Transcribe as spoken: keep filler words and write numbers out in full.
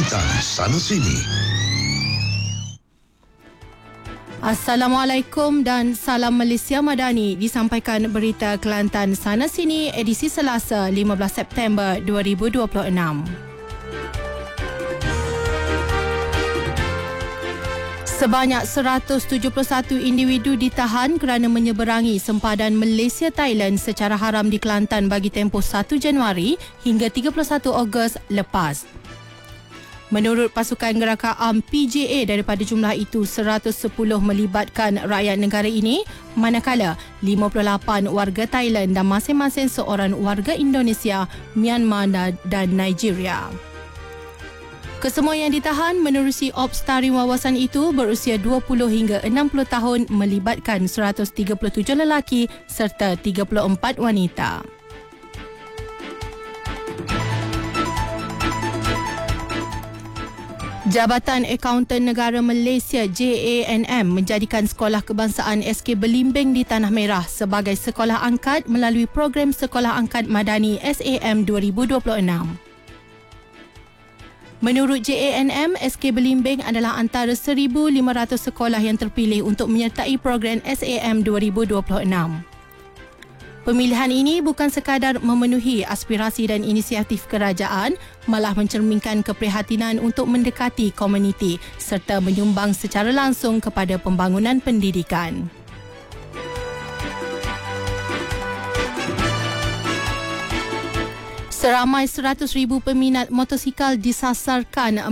Kelantan sana sini. Assalamualaikum dan salam Malaysia Madani. Disampaikan berita Kelantan sana sini edisi Selasa lima belas September dua ribu dua puluh enam. Sebanyak seratus tujuh puluh satu individu ditahan kerana menyeberangi sempadan Malaysia-Thailand secara haram di Kelantan bagi tempoh satu Januari hingga tiga puluh satu Ogos lepas. Menurut pasukan gerakan A M P J A, daripada jumlah itu seratus sepuluh melibatkan rakyat negara ini, manakala lima puluh lapan warga Thailand dan masing-masing seorang warga Indonesia, Myanmar dan Nigeria. Kesemua yang ditahan menerusi Ops Tarikh Wawasan itu berusia dua puluh hingga enam puluh tahun, melibatkan seratus tiga puluh tujuh lelaki serta tiga puluh empat wanita. Jabatan Akaunten Negara Malaysia J A N M menjadikan Sekolah Kebangsaan S K Belimbing di Tanah Merah sebagai sekolah angkat melalui program Sekolah Angkat Madani S A M dua ribu dua puluh enam. Menurut J A N M, S K Belimbing adalah antara seribu lima ratus sekolah yang terpilih untuk menyertai program S A M dua ribu dua puluh enam. Pemilihan ini bukan sekadar memenuhi aspirasi dan inisiatif kerajaan, malah mencerminkan keprihatinan untuk mendekati komuniti serta menyumbang secara langsung kepada pembangunan pendidikan. Seramai seratus ribu peminat motosikal disasarkan